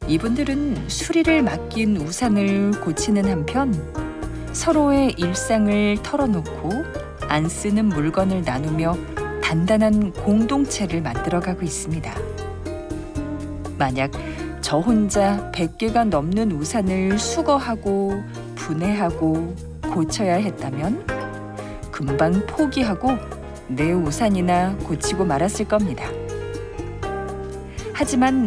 이분들은 수리를 맡긴 우산을 고치는 한편 서로의 일상을 털어놓고 안 쓰는 물건을 나누며 단단한 공동체를 만들어가고 있습니다. 만약 저 혼자 100개가 넘는 우산을 수거하고 분해하고 고쳐야 했다면 금방 포기하고 내 우산이나 고치고 말았을 겁니다. 하지만